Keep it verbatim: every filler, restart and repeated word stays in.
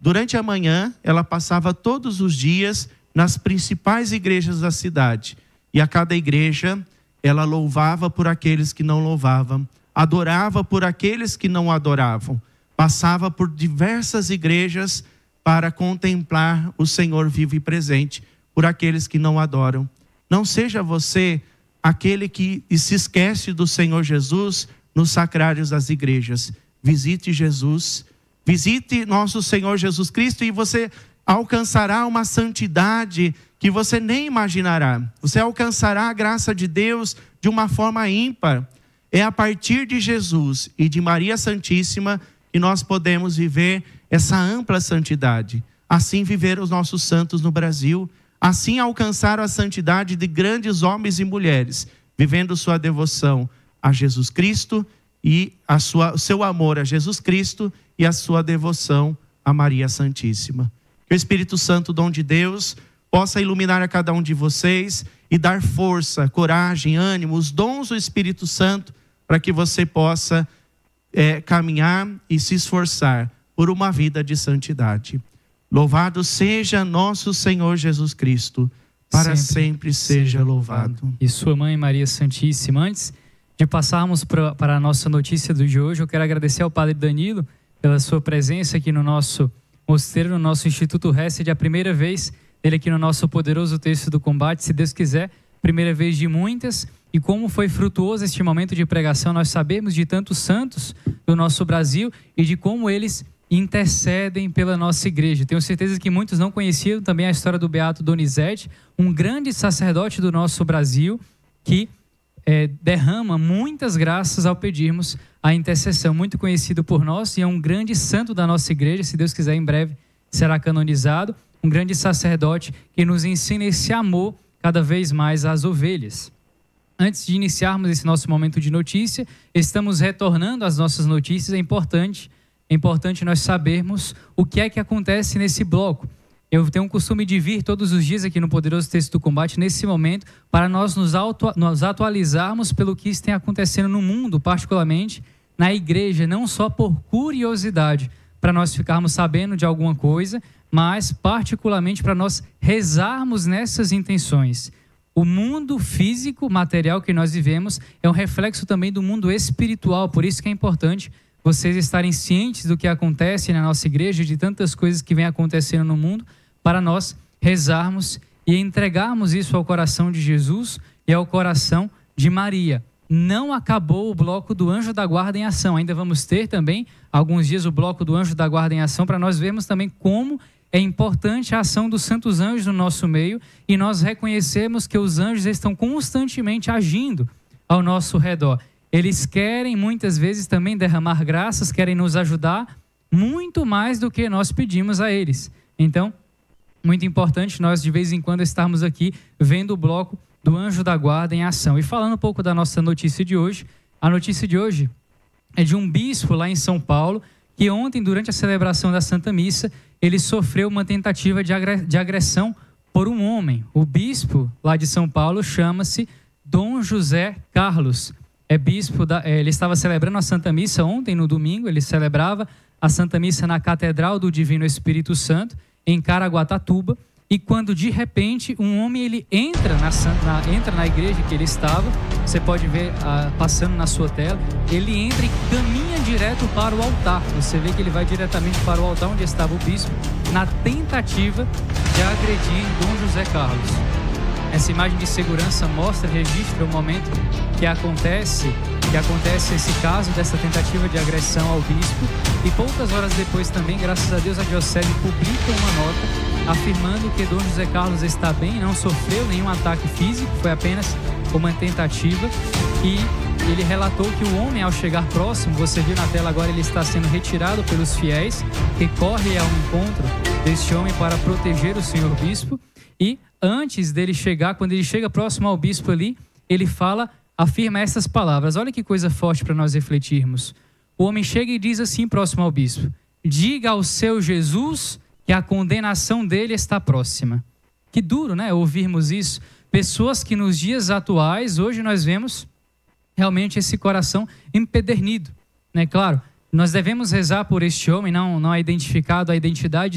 Durante a manhã, ela passava todos os dias nas principais igrejas da cidade. E a cada igreja, ela louvava por aqueles que não louvavam, adorava por aqueles que não adoravam. Passava por diversas igrejas para contemplar o Senhor vivo e presente por aqueles que não adoram. Não seja você aquele que se esquece do Senhor Jesus nos sacrários das igrejas. Visite Jesus, visite nosso Senhor Jesus Cristo e você alcançará uma santidade que você nem imaginará. Você alcançará a graça de Deus de uma forma ímpar. É a partir de Jesus e de Maria Santíssima que nós podemos viver essa ampla santidade. Assim viver os nossos santos no Brasil, assim alcançar a santidade de grandes homens e mulheres, vivendo sua devoção a Jesus Cristo e a sua, o seu amor a Jesus Cristo e a sua devoção a Maria Santíssima. Que o Espírito Santo, dom de Deus, possa iluminar a cada um de vocês e dar força, coragem, ânimo, os dons do Espírito Santo, para que você possa é, caminhar e se esforçar por uma vida de santidade. Louvado seja nosso Senhor Jesus Cristo, para sempre, sempre seja louvado. E sua mãe Maria Santíssima. Antes de passarmos pra, para a nossa notícia de hoje, eu quero agradecer ao Padre Danilo pela sua presença aqui no nosso mosteiro, no nosso Instituto Hesed, a primeira vez dele aqui no nosso poderoso Texto do Combate, se Deus quiser, primeira vez de muitas. E como foi frutuoso este momento de pregação, nós sabemos de tantos santos do nosso Brasil e de como eles intercedem pela nossa igreja. Tenho certeza que muitos não conheciam também a história do Beato Donizete, um grande sacerdote do nosso Brasil, que é, derrama muitas graças ao pedirmos a intercessão, muito conhecido por nós, e é um grande santo da nossa igreja, se Deus quiser em breve será canonizado, um grande sacerdote que nos ensina esse amor cada vez mais às ovelhas. Antes de iniciarmos esse nosso momento de notícia, estamos retornando às nossas notícias, é importante É importante nós sabermos o que é que acontece nesse bloco. Eu tenho o costume de vir todos os dias aqui no Poderoso Texto do Combate, nesse momento, para nós nos, auto, nos atualizarmos pelo que está acontecendo no mundo, particularmente na igreja, não só por curiosidade, para nós ficarmos sabendo de alguma coisa, mas particularmente para nós rezarmos nessas intenções. O mundo físico, material que nós vivemos, é um reflexo também do mundo espiritual, por isso que é importante vocês estarem cientes do que acontece na nossa igreja, de tantas coisas que vem acontecendo no mundo, para nós rezarmos e entregarmos isso ao coração de Jesus e ao coração de Maria. Não acabou o bloco do Anjo da Guarda em Ação. Ainda vamos ter também, alguns dias, o bloco do Anjo da Guarda em Ação, para nós vermos também como é importante a ação dos santos anjos no nosso meio e nós reconhecemos que os anjos estão constantemente agindo ao nosso redor. Eles querem muitas vezes também derramar graças, querem nos ajudar muito mais do que nós pedimos a eles. Então, muito importante nós de vez em quando estarmos aqui vendo o bloco do Anjo da Guarda em Ação. E falando um pouco da nossa notícia de hoje, a notícia de hoje é de um bispo lá em São Paulo, que ontem, durante a celebração da Santa Missa, ele sofreu uma tentativa de agressão por um homem. O bispo lá de São Paulo chama-se Dom José Carlos. É bispo da, é, ele estava celebrando a Santa Missa ontem, no domingo, ele celebrava a Santa Missa na Catedral do Divino Espírito Santo, em Caraguatatuba, e quando de repente um homem ele entra na, na, entra na igreja que ele estava, você pode ver ah, passando na sua tela, ele entra e caminha direto para o altar, você vê que ele vai diretamente para o altar onde estava o bispo, na tentativa de agredir Dom José Carlos. Essa imagem de segurança mostra, registra o momento que acontece, que acontece esse caso dessa tentativa de agressão ao bispo, e poucas horas depois também, graças a Deus, a Diocese publica uma nota afirmando que Dom José Carlos está bem, não sofreu nenhum ataque físico, foi apenas uma tentativa, e ele relatou que o homem, ao chegar próximo, você viu na tela agora, ele está sendo retirado pelos fiéis, que correm ao encontro deste homem para proteger o senhor bispo, e antes dele chegar, quando ele chega próximo ao bispo ali, ele fala, afirma essas palavras. Olha que coisa forte para nós refletirmos. O homem chega e diz assim próximo ao bispo: diga ao seu Jesus que a condenação dele está próxima. Que duro, né? Ouvirmos isso. Pessoas que nos dias atuais, hoje nós vemos realmente esse coração empedernido, né? Claro, nós devemos rezar por este homem, não, não é identificado a identidade